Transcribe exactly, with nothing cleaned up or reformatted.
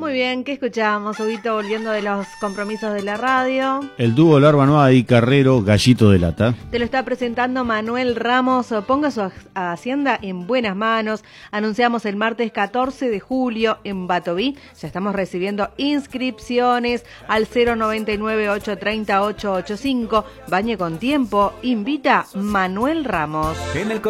Muy bien, ¿qué escuchamos, Huguito, volviendo de los compromisos de la radio? El dúo Larva Nueva y Carrero, Gallito de Lata. Te lo está presentando Manuel Ramos. Ponga su hacienda en buenas manos. Anunciamos el martes catorce de julio en Batoví. Ya estamos recibiendo inscripciones al cero noventa y nueve, ocho treinta, ocho ochenta y cinco. Bañe con tiempo. Invita Manuel Ramos. En el